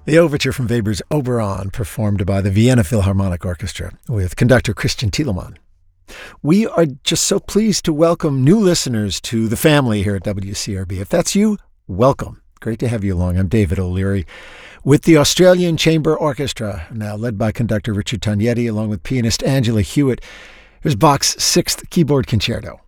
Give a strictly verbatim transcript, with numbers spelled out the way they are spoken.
The overture from Weber's Oberon, performed by the Vienna Philharmonic Orchestra with conductor Christian Thielemann. We are just so pleased to welcome new listeners to the family here at W C R B. If that's you, welcome. Great to have you along. I'm David O'Leary with the Australian Chamber Orchestra, now led by conductor Richard Tognetti, along with pianist Angela Hewitt. Here's Bach's Sixth Keyboard Concerto.